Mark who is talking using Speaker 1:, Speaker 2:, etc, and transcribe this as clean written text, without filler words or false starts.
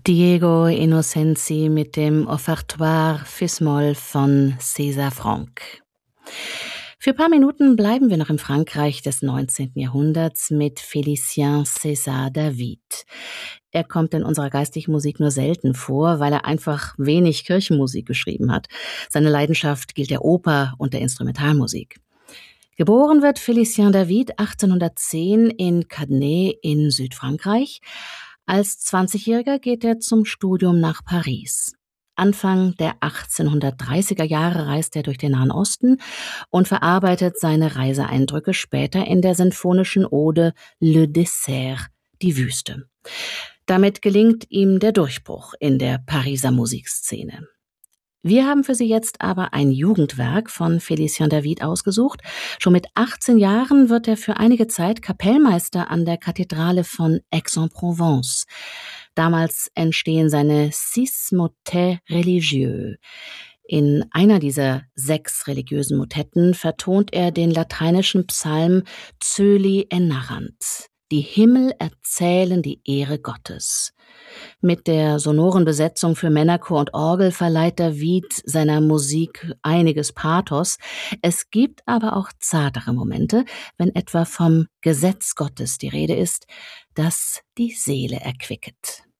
Speaker 1: Diego Innocenzi mit dem Offertoire Fis-Moll von César Franck. Für ein paar Minuten bleiben wir noch im Frankreich des 19. Jahrhunderts mit Félicien César David. Er kommt in unserer geistlichen Musik nur selten vor, weil er einfach wenig Kirchenmusik geschrieben hat. Seine Leidenschaft gilt der Oper und der Instrumentalmusik. Geboren wird Félicien David 1810 in Cadney in Südfrankreich. Als 20-Jähriger geht er zum Studium nach Paris. Anfang der 1830er Jahre reist er durch den Nahen Osten und verarbeitet seine Reiseeindrücke später in der sinfonischen Ode Le Désert, die Wüste. Damit gelingt ihm der Durchbruch in der Pariser Musikszene. Wir haben für Sie jetzt aber ein Jugendwerk von Félicien David ausgesucht. Schon mit 18 Jahren wird er für einige Zeit Kapellmeister an der Kathedrale von Aix-en-Provence. Damals entstehen seine Six Motets religieux. In einer dieser 6 religiösen Motetten vertont er den lateinischen Psalm Coeli en narrant. Die Himmel erzählen die Ehre Gottes. Mit der sonoren Besetzung für Männerchor und Orgel verleiht David seiner Musik einiges Pathos. Es gibt aber auch zartere Momente, wenn etwa vom Gesetz Gottes die Rede ist, das die Seele erquicket.